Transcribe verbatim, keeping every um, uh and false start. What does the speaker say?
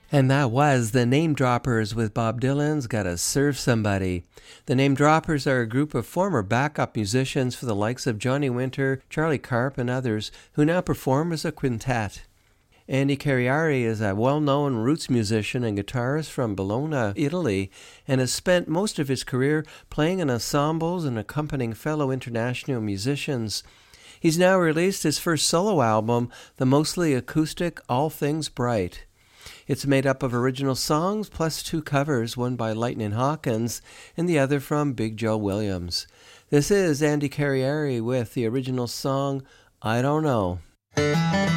And that was the Name Droppers with Bob Dylan's Gotta Serve Somebody. The Name Droppers are a group of former backup musicians for the likes of Johnny Winter, Charlie Karp, and others, who now perform as a quintet. Andy Carriari is a well-known roots musician and guitarist from Bologna, Italy, and has spent most of his career playing in ensembles and accompanying fellow international musicians. He's now released his first solo album, the mostly acoustic All Things Bright. It's made up of original songs plus two covers, one by Lightnin' Hawkins and the other from Big Joe Williams. This is Andy Carriari with the original song, I Don't Know.